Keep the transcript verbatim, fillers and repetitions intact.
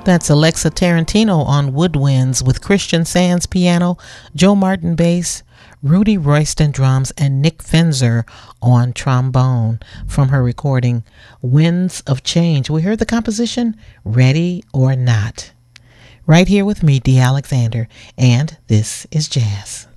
That's Alexa Tarantino on woodwinds with Christian Sands piano, Joe Martin bass, Rudy Royston drums, and Nick Fenzer on trombone from her recording Winds of Change. We heard the composition Ready or Not. Right here with me, Dee Alexander, and this is Jazz.